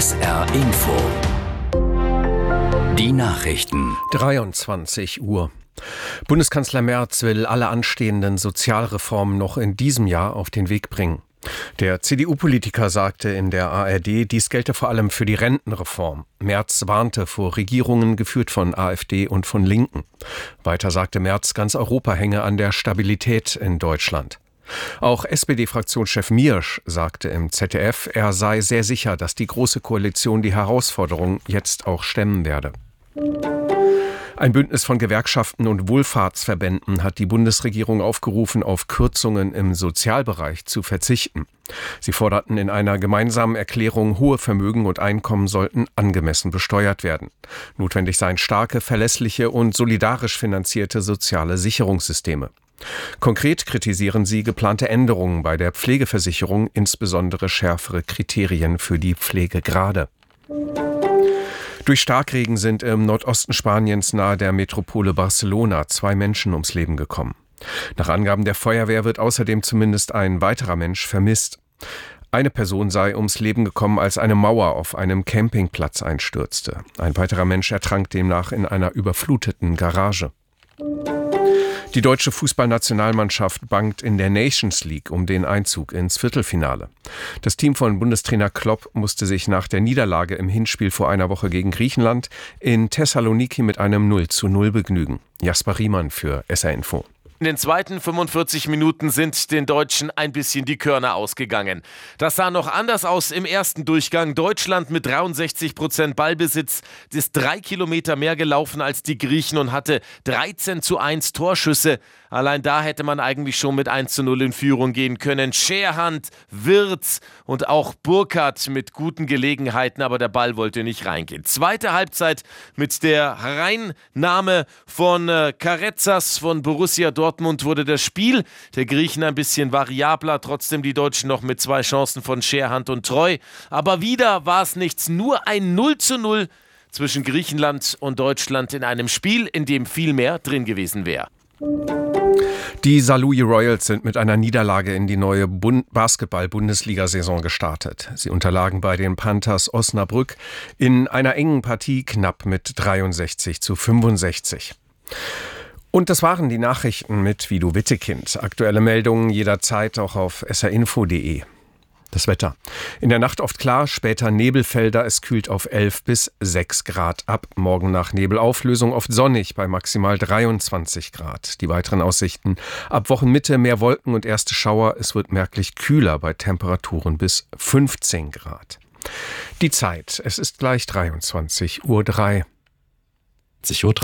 SR Info. Die Nachrichten. 23 Uhr. Bundeskanzler Merz will alle anstehenden Sozialreformen noch in diesem Jahr auf den Weg bringen. Der CDU-Politiker sagte in der ARD, dies gelte vor allem für die Rentenreform. Merz warnte vor Regierungen, geführt von AfD und von Linken. Weiter sagte Merz, ganz Europa hänge an der Stabilität in Deutschland. Auch SPD-Fraktionschef Miersch sagte im ZDF, er sei sehr sicher, dass die Große Koalition die Herausforderung jetzt auch stemmen werde. Ein Bündnis von Gewerkschaften und Wohlfahrtsverbänden hat die Bundesregierung aufgerufen, auf Kürzungen im Sozialbereich zu verzichten. Sie forderten in einer gemeinsamen Erklärung, hohe Vermögen und Einkommen sollten angemessen besteuert werden. Notwendig seien starke, verlässliche und solidarisch finanzierte soziale Sicherungssysteme. Konkret kritisieren sie geplante Änderungen bei der Pflegeversicherung, insbesondere schärfere Kriterien für die Pflegegrade. Durch Starkregen sind im Nordosten Spaniens nahe der Metropole Barcelona 2 Menschen ums Leben gekommen. Nach Angaben der Feuerwehr wird außerdem zumindest ein weiterer Mensch vermisst. Eine Person sei ums Leben gekommen, als eine Mauer auf einem Campingplatz einstürzte. Ein weiterer Mensch ertrank demnach in einer überfluteten Garage. Die deutsche Fußballnationalmannschaft bangt in der Nations League um den Einzug ins Viertelfinale. Das Team von Bundestrainer Klopp musste sich nach der Niederlage im Hinspiel vor einer Woche gegen Griechenland in Thessaloniki mit einem 0:0 begnügen. Jasper Riemann für SR Info. In den zweiten 45 Minuten sind den Deutschen ein bisschen die Körner ausgegangen. Das sah noch anders aus im ersten Durchgang. Deutschland mit 63% Ballbesitz ist 3 Kilometer mehr gelaufen als die Griechen und hatte 13:1 Torschüsse. Allein da hätte man eigentlich schon mit 1:0 in Führung gehen können. Scherhand, Wirtz und auch Burkhardt mit guten Gelegenheiten, aber der Ball wollte nicht reingehen. Zweite Halbzeit mit der Reinnahme von Carezas von Borussia Dortmund wurde das Spiel der Griechen ein bisschen variabler, trotzdem die Deutschen noch mit 2 Chancen von Scherhand und Treu. Aber wieder war es nichts, nur ein 0:0 zwischen Griechenland und Deutschland in einem Spiel, in dem viel mehr drin gewesen wäre. Die Saarlouis Royals sind mit einer Niederlage in die neue Basketball-Bundesliga-Saison gestartet. Sie unterlagen bei den Panthers Osnabrück in einer engen Partie knapp mit 63:65. Und das waren die Nachrichten mit Vido Wittekind. Aktuelle Meldungen jederzeit auch auf srinfo.de. Das Wetter. In der Nacht oft klar, später Nebelfelder. Es kühlt auf 11 bis 6 Grad ab. Morgen nach Nebelauflösung oft sonnig bei maximal 23 Grad. Die weiteren Aussichten. Ab Wochenmitte mehr Wolken und erste Schauer. Es wird merklich kühler bei Temperaturen bis 15 Grad. Die Zeit. Es ist gleich 23:03 Uhr. 10:03 Uhr.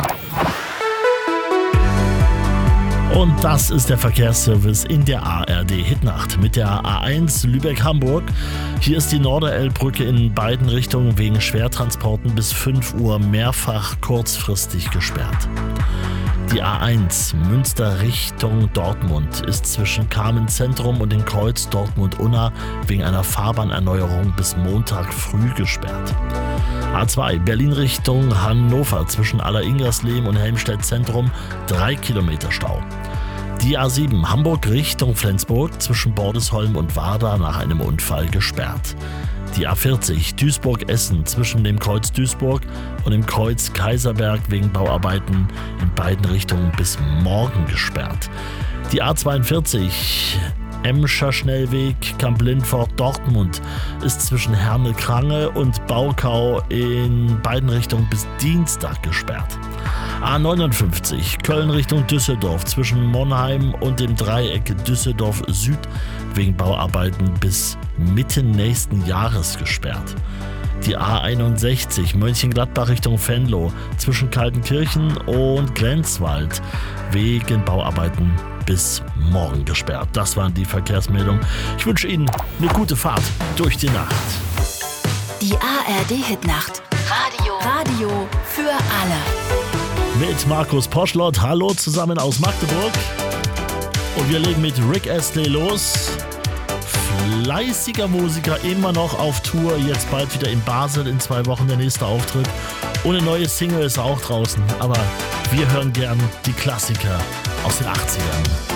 Und das ist der Verkehrsservice in der ARD Hitnacht mit der A1 Lübeck-Hamburg. Hier ist die Norderelbbrücke in beiden Richtungen wegen Schwertransporten bis 5 Uhr mehrfach kurzfristig gesperrt. Die A1 Münster Richtung Dortmund ist zwischen Kamen Zentrum und dem Kreuz Dortmund-Unna wegen einer Fahrbahnerneuerung bis Montag früh gesperrt. A2 Berlin Richtung Hannover zwischen Aller-Ingerslehm und Helmstedt Zentrum 3 Kilometer Stau. Die A7 Hamburg Richtung Flensburg zwischen Bordesholm und Warda nach einem Unfall gesperrt. Die A40 Duisburg-Essen zwischen dem Kreuz Duisburg und dem Kreuz Kaiserberg wegen Bauarbeiten in beiden Richtungen bis morgen gesperrt. Die A42 Emscher Schnellweg Kamp-Lindfort Dortmund ist zwischen Herne-Krange und Baukau in beiden Richtungen bis Dienstag gesperrt. A59 Köln Richtung Düsseldorf zwischen Monheim und dem Dreieck Düsseldorf Süd wegen Bauarbeiten bis Mitte nächsten Jahres gesperrt. Die A61 Mönchengladbach Richtung Venlo zwischen Kaltenkirchen und Grenzwald wegen Bauarbeiten bis morgen gesperrt. Das waren die Verkehrsmeldungen. Ich wünsche Ihnen eine gute Fahrt durch die Nacht. Die ARD Hitnacht. Radio für alle. Mit Markus Poschlott. Hallo zusammen aus Magdeburg. Und wir legen mit Rick Astley los. Fleißiger Musiker, immer noch auf Tour. Jetzt bald wieder in Basel, in 2 Wochen der nächste Auftritt. Und eine neue Single ist auch draußen. Aber wir hören gern die Klassiker aus den 80ern.